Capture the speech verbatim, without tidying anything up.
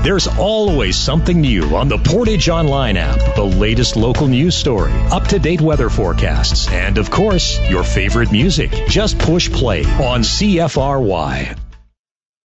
There's always something new on the Portage Online app. The latest local news story, up-to-date weather forecasts, and of course, your favorite music. Just push play on C F R Y.